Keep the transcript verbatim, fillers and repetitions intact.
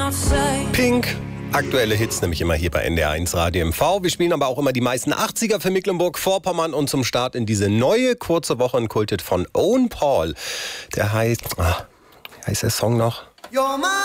Pink. Aktuelle Hits nämlich immer hier bei N D R eins Radio M V. Wir spielen aber auch immer die meisten achtziger für Mecklenburg-Vorpommern und zum Start in diese neue kurze Woche ein Kulthit von Owen Paul. Der heißt, ah, wie heißt der Song noch?